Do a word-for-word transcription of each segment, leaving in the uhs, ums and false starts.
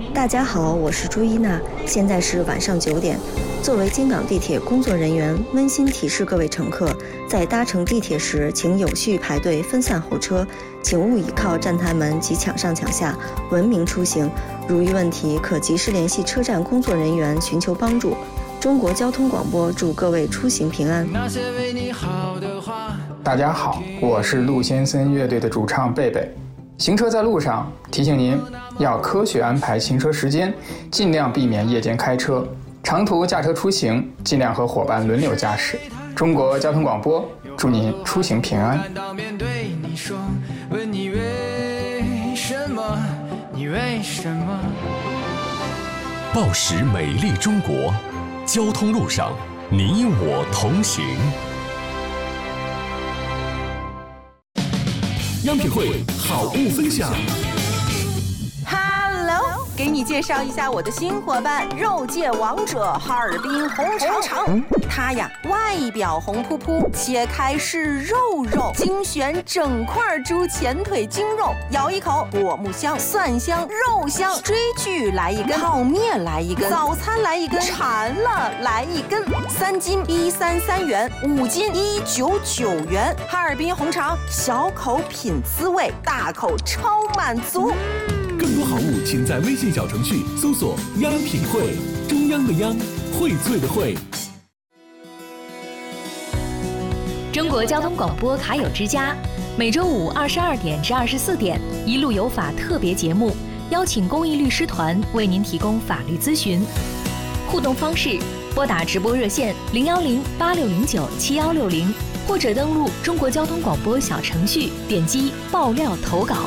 大家好，我是朱一娜，现在是晚上九点。作为京港地铁工作人员，温馨提示各位乘客，在搭乘地铁时，请有序排队，分散候车，请勿倚靠站台门及抢上抢下，文明出行。如遇问题，可及时联系车站工作人员寻求帮助。中国交通广播祝各位出行平安。 大家好，我是陆先生乐队的主唱贝贝。行车在路上，提醒您要科学安排行车时间，尽量避免夜间开车。长途驾车出行，尽量和伙伴轮流驾驶。中国交通广播祝您出行平安。问你为什么？你为什么？ 报时美丽中国，交通路上你我同行。央品汇好物分享。 Hello， 给你介绍一下我的新伙伴——肉界王者哈尔滨红肠肠。它呀，外表红扑扑，切开是肉肉，精选整块猪前腿精肉，咬一口，果木香、蒜香、肉香，追剧来一根，泡面来一根，早餐来一根，馋了来一根。三斤一三三元，五斤一九九元。哈尔滨红肠，小口品滋味，大口超满足。 更多好物，请在微信小程序搜索“央品汇”，中央的央，荟萃的荟。 中国交通广播卡友之家，每周五二十二点至二十四点，一路有法特别节目，邀请公益律师团为您提供法律咨询。互动方式：拨打直播热线零幺零八六零九七幺六零，或者登录中国交通广播小程序，点击爆料投稿。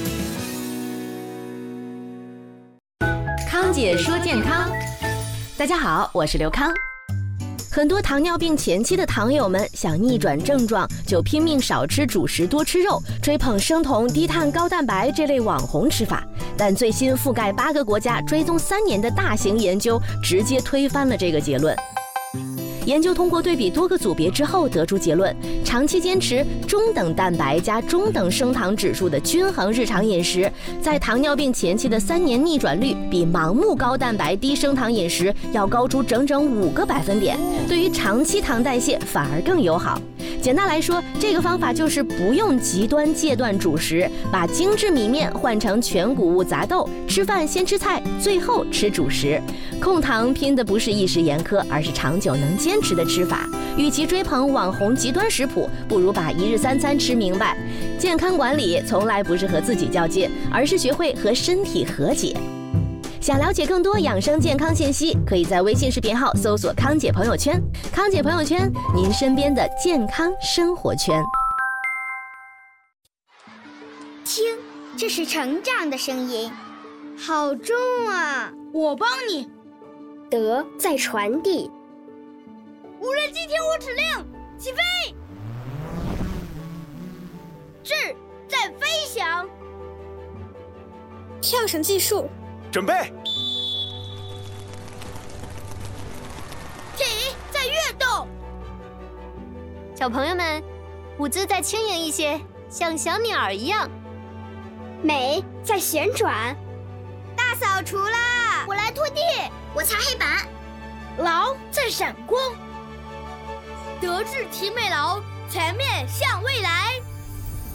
康姐说健康，大家好，我是刘康。很多糖尿病前期的糖友们想逆转症状，就拼命少吃主食多吃肉，追捧生酮、低碳、高蛋白这类网红吃法。但最新覆盖八个国家、追踪三年的大型研究，直接推翻了这个结论。研究通过对比多个组别之后得出结论，长期坚持中等蛋白加中等升糖指数的均衡日常饮食，在糖尿病前期的三年逆转率比盲目高蛋白低升糖饮食要高出整整五个百分点，对于长期糖代谢反而更友好。简单来说，这个方法就是不用极端戒断主食，把精致米面换成全谷物杂豆，吃饭先吃菜，最后吃主食。控糖拼的不是一时严苛，而是长久能坚持的吃法。与其追捧网红极端食谱，不如把一日三餐吃明白。健康管理从来不是和自己较劲，而是学会和身体和解。想了解更多养生健康信息，可以在微信视频号搜索康姐朋友圈。康姐朋友圈，您身边的健康生活圈。 听，这是成长的声音，好重啊！ 我帮你。 德在传递。 无人机听我指令，起飞！智在飞翔。 跳绳技术。 准备。 体在跃动。 小朋友们，舞姿再轻盈一些，像小鸟一样。 美在旋转。 大扫除啦！ 我来拖地，我擦黑板。 劳在闪光。德智体美劳，全面向未来。